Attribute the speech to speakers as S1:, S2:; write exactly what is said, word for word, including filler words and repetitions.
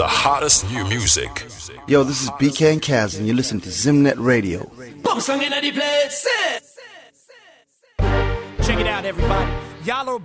S1: the hottest new music.
S2: Yo, this is B K and Kaz, and you listen to Zimnet Radio.
S3: Check it out, everybody. Y'all are